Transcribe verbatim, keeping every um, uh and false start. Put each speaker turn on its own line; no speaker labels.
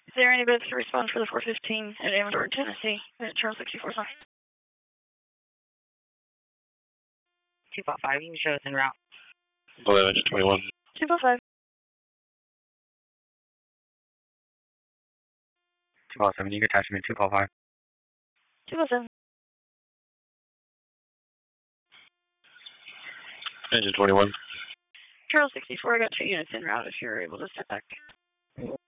Is there anybody to respond for the four fifteen at Amador, Tennessee, at Charles sixty-four sign?
two five five, you can show us en route.
Below engine twenty-one.
two five five.
two five seven, you can attach me to two five five.
two five seven.
Engine twenty-one.
Charles sixty-four, I got two units en route if you're able to step back.